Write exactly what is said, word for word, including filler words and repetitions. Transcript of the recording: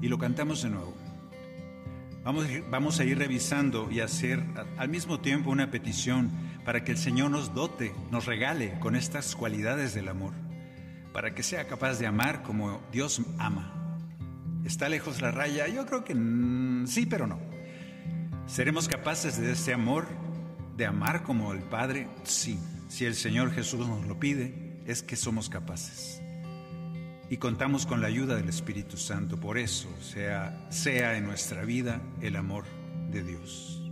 y lo cantamos de nuevo. Vamos, vamos a ir revisando y hacer al mismo tiempo una petición para que el Señor nos dote, nos regale con estas cualidades del amor, para que sea capaz de amar como Dios ama. ¿Está lejos la raya? Yo creo que mmm, sí, pero no. ¿Seremos capaces de este amor, de amar como el Padre? Sí. Si el Señor Jesús nos lo pide, es que somos capaces. Y contamos con la ayuda del Espíritu Santo. Por eso sea, sea en nuestra vida el amor de Dios.